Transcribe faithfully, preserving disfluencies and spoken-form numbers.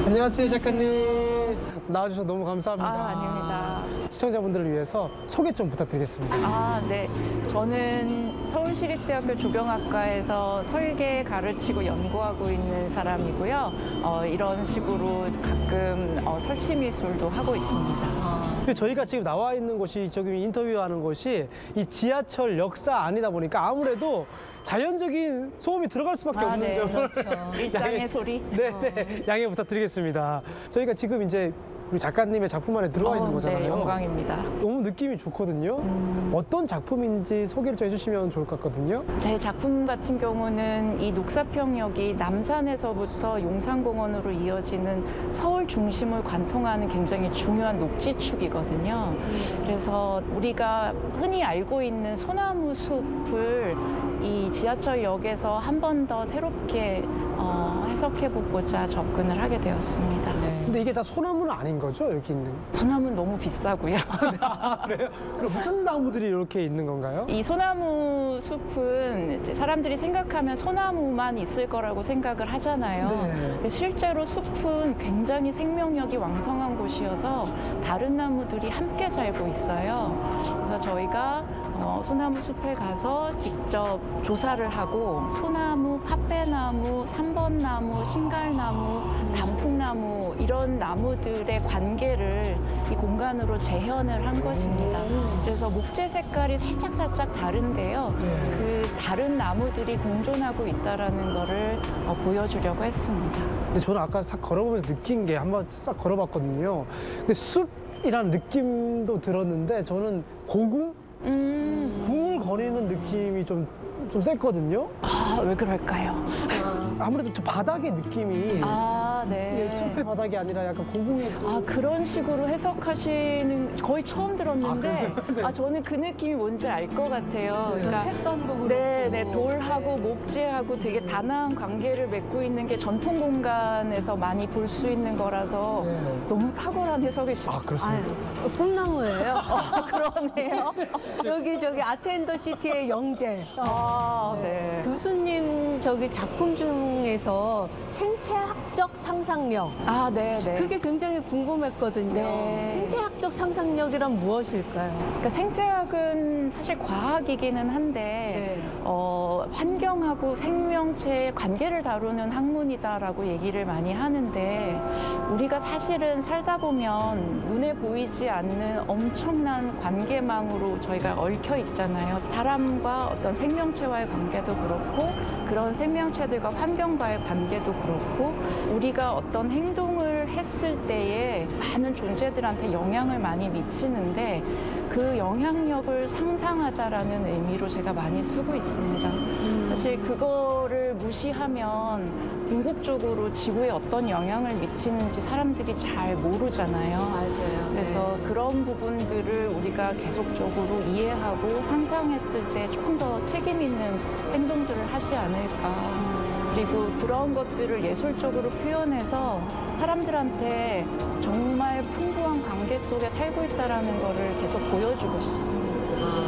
안녕하세요, 작가님. 나와주셔서 너무 감사합니다. 아, 아닙니다. 시청자분들을 위해서 소개 좀 부탁드리겠습니다. 아, 네. 저는 서울시립대학교 조경학과에서 설계 가르치고 연구하고 있는 사람이고요. 어, 이런 식으로 가끔 어, 설치 미술도 하고 있습니다. 저희가 지금 나와 있는 곳이, 저기 인터뷰하는 곳이 이 지하철 역사 안이다 보니까 아무래도 자연적인 소음이 들어갈 수밖에 아, 없는 네. 점을 그렇죠. 일상의 소리. 네, 네. 양해 부탁드리겠습니다. 저희가 지금 이제 우리 작가님의 작품 안에 들어와 어, 있는 거잖아요. 네, 영광입니다. 너무 느낌이 좋거든요. 음. 어떤 작품인지 소개를 좀 해주시면 좋을 것 같거든요. 제 작품 같은 경우는 이 녹사평역이 남산에서부터 용산공원으로 이어지는 서울 중심을 관통하는 굉장히 중요한 녹지축이거든요. 그래서 우리가 흔히 알고 있는 소나무 숲을 이 지하철역에서 한 번 더 새롭게 어, 해석해보고자 접근을 하게 되었습니다. 네. 근데 이게 다 소나무는 아닌 거죠? 여기 있는. 소나무는 너무 비싸고요. 아, 그래요? 그럼 무슨 나무들이 이렇게 있는 건가요? 이 소나무 숲은 이제 사람들이 생각하면 소나무만 있을 거라고 생각을 하잖아요. 네. 근데 실제로 숲은 굉장히 생명력이 왕성한 곳이어서 다른 나무들이 함께 살고 있어요. 그래서 저희가 어, 소나무 숲에 가서 직접 조사를 하고 소나무, 팥배나무, 삼번나무, 신갈나무, 단풍나무 이런 나무들의 관계를 이 공간으로 재현을 한 것입니다. 그래서 목재 색깔이 살짝살짝 다른데요. 그 다른 나무들이 공존하고 있다는 거를 어, 보여주려고 했습니다. 근데 저는 아까 싹 걸어보면서 느낀 게 한번 싹 걸어봤거든요. 근데 숲이라는 느낌도 들었는데 저는 고궁? 음, 궁을 거리는 느낌이 좀, 좀 셌거든요. 아, 왜 그럴까요? 아무래도 저 바닥의 느낌이 아, 네. 이게 숲의 바닥이 아니라 약간 고궁의. 아, 그런 식으로 해석하시는 거의 처음 들었는데 아, 아, 그러세요? 네. 저는 그 느낌이 뭔지 알 것 같아요. 저 색감도 그렇고. 네, 네, 돌하고 목재하고 되게 단아한 관계를 맺고 있는 게 전통 공간에서 많이 볼 수 있는 거라서 네. 너무 탁월한 해석이시죠. 아, 그렇습니다. 어, 꿈나무예요. 아, 그러네요. 여기 저기 아테인더 시티의 영재. 아, 네. 교수님 저기 작품 중에서 생태학적 상상력. 아, 네, 네. 그게 굉장히 궁금했거든요. 네. 생태학적 상상력이란 무엇일까요? 그러니까 생태학은 사실 과학이기는 한데 네. 어, 환경하고 생명체의 관계를 다루는 학문이다라고 얘기를 많이 하는데 우리가 사실은 살다 보면 눈에 보이지 않는 엄청난 관계망으로 저희가 얽혀 있잖아요. 사람과 어떤 생명체와의 관계도 그렇고 그런 생명체들과 환경과의 관계도 그렇고 우리가 어떤 행동을 했을 때에 많은 존재들한테 영향을 많이 미치는데 그 영향력을 상상하자라는 의미로 제가 많이 쓰고 있습니다. 사실 그거를 무시하면 궁극적으로 지구에 어떤 영향을 미치는지 사람들이 잘 모르잖아요. 맞아요. 그래서 네. 그런 부분들을 우리가 계속적으로 이해하고 상상했을 때 조금 더 책임 있는 행동들을 하지 않을까. 그리고 그런 것들을 예술적으로 표현해서 사람들한테 정말 풍부한 관계 속에 살고 있다는 거를 계속 보여주고 싶습니다.